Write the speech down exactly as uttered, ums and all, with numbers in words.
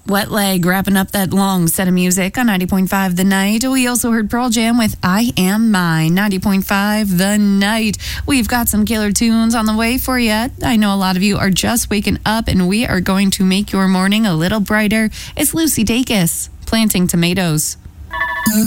Wet Leg wrapping up that long set of music on ninety point five The Night. We also heard Pearl Jam with I Am Mine, ninety point five The Night. We've got some killer tunes on the way for you. I know a lot of you are just waking up, and we are going to make your morning a little brighter. It's Lucy Dacus, Planting Tomatoes.